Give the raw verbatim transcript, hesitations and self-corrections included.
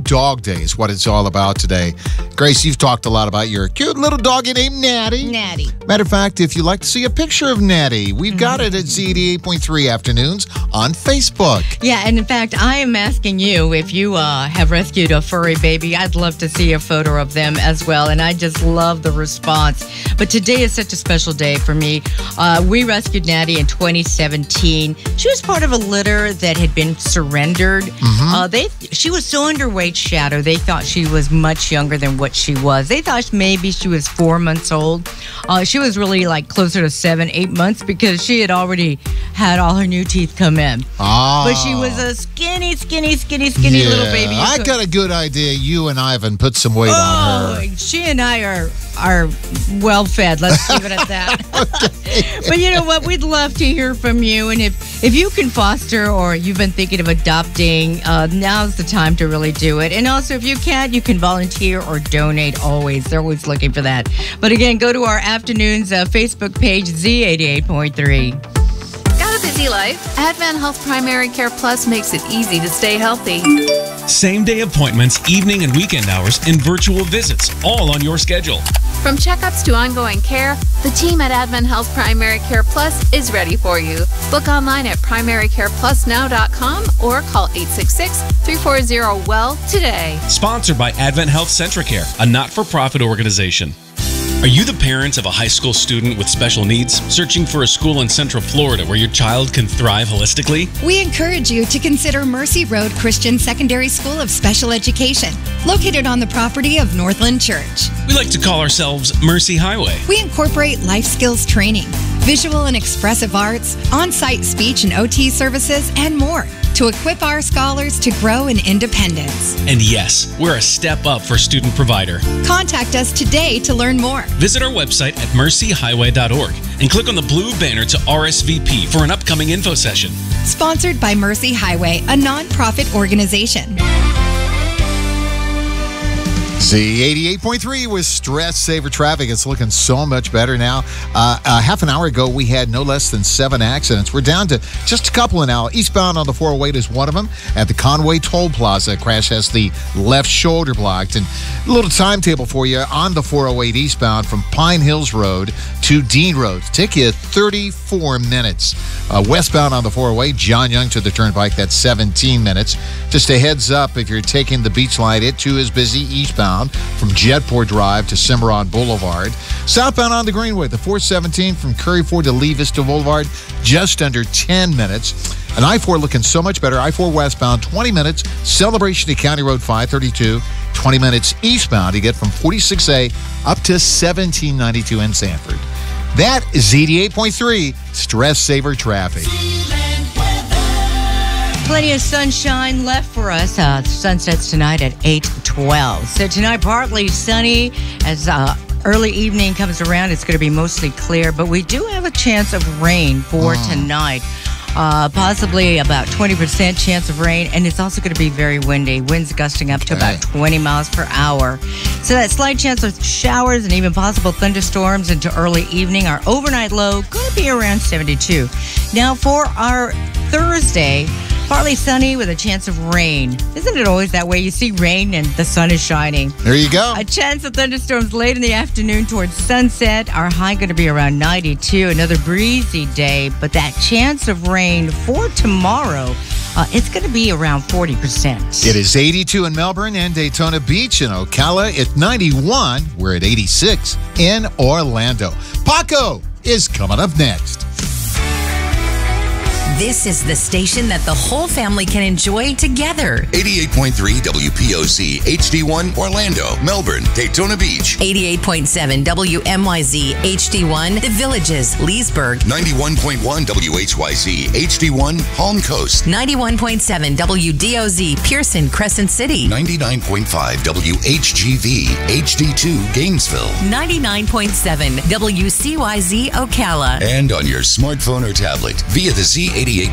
Dog Day is what it's all about today. Grace, you've talked a lot about your cute little doggy named Natty. Natty. Matter of fact, if you'd like to see a picture of Natty, we've got it at Z eighty-eight point three Afternoons on Facebook. Yeah, and in fact, I am asking you if you uh, have rescued a furry baby. I'd love to see a photo of them as well, and I just love the response. But today is such a special day for me. Uh, we rescued Natty in twenty seventeen. She was part of a litter that had been surrendered. Mm-hmm. Uh, they She was so underweight, Shadow. They thought she was much younger than what she was. They thought maybe she was four months old. Uh, she was really like closer to seven, eight months because she had already had all her new teeth come in. Ah. But she was a skinny, skinny, skinny, skinny yeah, little baby. I got a good idea. You and Ivan put some weight oh, on her. She and I are are well fed. Let's leave it at that. Okay. But you know what? We'd love to hear from you. And if, if you can foster or you've been thinking of adopting, uh, now's the time to really do it. And also, if you can't, you can volunteer or donate always. They're always looking for that. But again, go to our Afternoons uh, Facebook page, Z eighty-eight point three. Got a busy life? Advent Health Primary Care Plus makes it easy to stay healthy. Same-day appointments, evening and weekend hours, and virtual visits, all on your schedule. From checkups to ongoing care, the team at Advent Health Primary Care Plus is ready for you. Book online at primary care plus now dot com or call eight six six, three four zero, W E L L today. Sponsored by Advent Health Centricare, a not-for-profit organization. Are you the parent of a high school student with special needs, searching for a school in Central Florida where your child can thrive holistically? We encourage you to consider Mercy Road Christian Secondary School of Special Education, located on the property of Northland Church. We like to call ourselves Mercy Highway. We incorporate life skills training, visual and expressive arts, on-site speech and O T services, and more, to equip our scholars to grow in independence. And yes, we're a step up for student provider. Contact us today to learn more. Visit our website at mercy highway dot org and click on the blue banner to R S V P for an upcoming info session. Sponsored by Mercy Highway, a nonprofit organization. Z eighty-eight point three with Stress Saver Traffic. It's looking so much better now. Uh, uh, half an hour ago, we had no less than seven accidents. We're down to just a couple now. Eastbound on the four oh eight is one of them. At the Conway Toll Plaza, crash has the left shoulder blocked. And a little timetable for you on the four oh eight eastbound from Pine Hills Road to Dean Road. Take you thirty-four minutes. Uh, westbound on the four oh eight, John Young to the Turnpike, that's seventeen minutes. Just a heads up, if you're taking the beach line, it too is busy eastbound from Jetport Drive to Cimarron Boulevard. Southbound on the Greenway, the four seventeen from Curry Ford to Lee Vista Boulevard, just under ten minutes. And I four looking so much better. I four westbound, twenty minutes. Celebration to County Road five thirty-two, twenty minutes eastbound to get from forty-six A up to seventeen ninety-two in Sanford. That is Z eighty-eight point three Stress Saver Traffic. Plenty of sunshine left for us. Uh, sunsets tonight at eight twelve. So tonight, partly sunny. As uh, early evening comes around, it's going to be mostly clear. But we do have a chance of rain for oh. tonight. Uh, possibly about twenty percent chance of rain. And it's also going to be very windy. Winds gusting up to okay. about twenty miles per hour. So that slight chance of showers and even possible thunderstorms into early evening. Our overnight low going to be around seventy-two. Now for our Thursday, partly sunny with a chance of rain. Isn't it always that way? You see rain and the sun is shining. There you go. A chance of thunderstorms late in the afternoon towards sunset. Our high going to be around ninety-two. Another breezy day, but that chance of rain for tomorrow, uh, it's going to be around forty percent. It is eighty-two in Melbourne and Daytona Beach. In Ocala, it's ninety-one. We're at eighty-six in Orlando. Paco is coming up next. This is the station that the whole family can enjoy together. eighty-eight point three W P O C, H D one, Orlando, Melbourne, Daytona Beach. eighty-eight point seven W M Y Z, H D one, The Villages, Leesburg. ninety-one point one W H Y Z, H D one, Palm Coast. ninety-one point seven W D O Z, Pearson, Crescent City. ninety-nine point five W H G V, H D two, Gainesville. ninety-nine point seven W C Y Z, Ocala. And on your smartphone or tablet via the Z eighty-eight